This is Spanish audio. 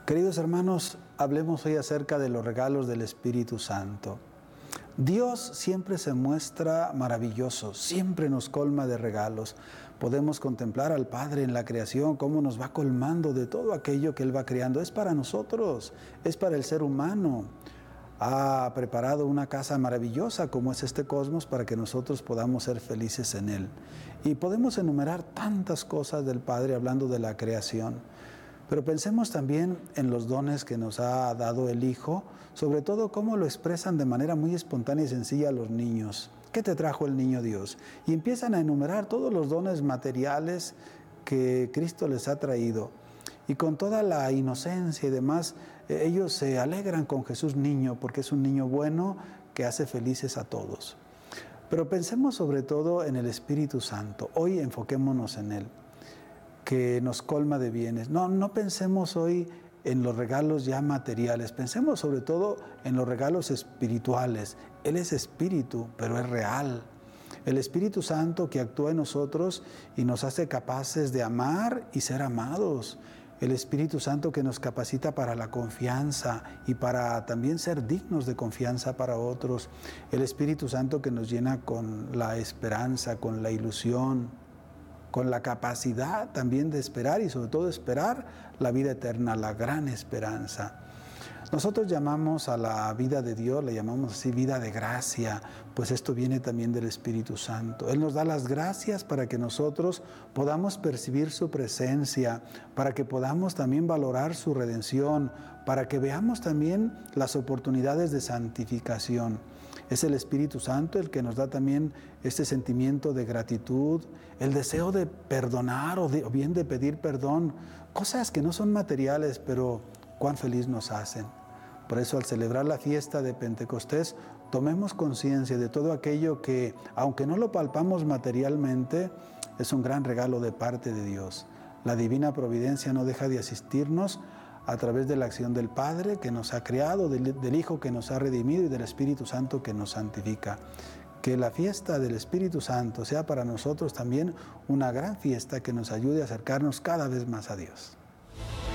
Queridos hermanos, hablemos hoy acerca de los regalos del Espíritu Santo. Dios siempre se muestra maravilloso, siempre nos colma de regalos. Podemos contemplar al Padre en la creación, cómo nos va colmando de todo aquello que Él va creando. Es para nosotros, es para el ser humano. Ha preparado una casa maravillosa como es este cosmos para que nosotros podamos ser felices en Él. Y podemos enumerar tantas cosas del Padre hablando de la creación. Pero pensemos también en los dones que nos ha dado el Hijo, sobre todo cómo lo expresan de manera muy espontánea y sencilla a los niños. ¿Qué te trajo el niño Dios? Y empiezan a enumerar todos los dones materiales que Cristo les ha traído. Y con toda la inocencia y demás, ellos se alegran con Jesús niño, porque es un niño bueno que hace felices a todos. Pero pensemos sobre todo en el Espíritu Santo. Hoy enfoquémonos en Él, que nos colma de bienes. No pensemos hoy en los regalos ya materiales, pensemos sobre todo en los regalos espirituales. Él es espíritu, pero es real. El Espíritu Santo que actúa en nosotros y nos hace capaces de amar y ser amados. El Espíritu Santo que nos capacita para la confianza y para también ser dignos de confianza para otros. El Espíritu Santo que nos llena con la esperanza, con la ilusión, con la capacidad también de esperar y sobre todo esperar la vida eterna, la gran esperanza. Nosotros llamamos a la vida de Dios, le llamamos así vida de gracia, pues esto viene también del Espíritu Santo. Él nos da las gracias para que nosotros podamos percibir su presencia, para que podamos también valorar su redención, para que veamos también las oportunidades de santificación. Es el Espíritu Santo el que nos da también este sentimiento de gratitud, el deseo de perdonar o bien de pedir perdón, cosas que no son materiales, pero cuán feliz nos hacen. Por eso al celebrar la fiesta de Pentecostés, tomemos conciencia de todo aquello que, aunque no lo palpamos materialmente, es un gran regalo de parte de Dios. La divina providencia no deja de asistirnos a través de la acción del Padre que nos ha creado, del Hijo que nos ha redimido y del Espíritu Santo que nos santifica. Que la fiesta del Espíritu Santo sea para nosotros también una gran fiesta que nos ayude a acercarnos cada vez más a Dios.